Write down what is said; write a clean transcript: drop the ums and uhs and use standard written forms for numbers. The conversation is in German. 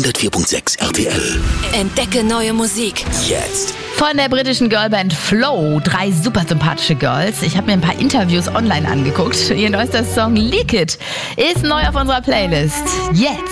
104.6 RTL. Entdecke neue Musik. Jetzt. Von der britischen Girlband Flow. 3 super sympathische Girls. Ich habe mir ein paar Interviews online angeguckt. Ihr neuester Song Leak It ist neu auf unserer Playlist. Jetzt.